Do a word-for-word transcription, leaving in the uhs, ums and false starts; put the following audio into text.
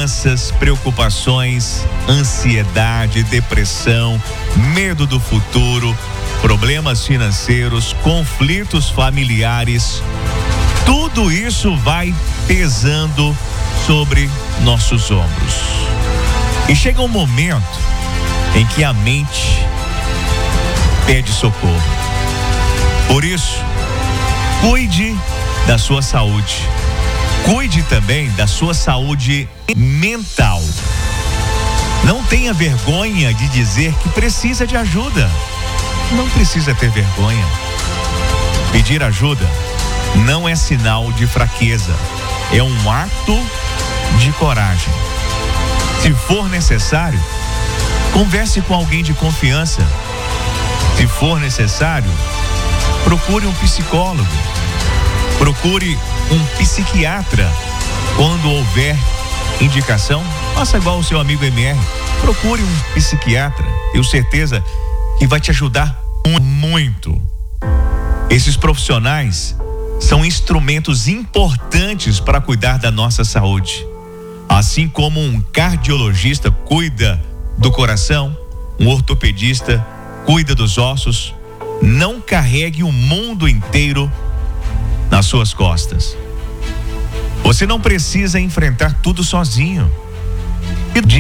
inseguranças, preocupações, ansiedade, depressão, medo do futuro, problemas financeiros, conflitos familiares. Tudo isso vai pesando sobre nossos ombros. E chega um momento em que a mente pede socorro. Por isso, cuide da sua saúde. Cuide também da sua saúde mental. Não tenha vergonha de dizer que precisa de ajuda. Não precisa ter vergonha. Pedir ajuda não é sinal de fraqueza. É um ato de coragem. Se for necessário, converse com alguém de confiança. Se for necessário, procure um psicólogo. Procure um psiquiatra. Quando houver indicação, faça igual o seu amigo M R. Procure um psiquiatra. Tenho certeza que vai te ajudar muito. Esses profissionais são instrumentos importantes para cuidar da nossa saúde. Assim como um cardiologista cuida do coração, um ortopedista cuida dos ossos, não carregue o mundo inteiro nas suas costas. Você não precisa enfrentar tudo sozinho.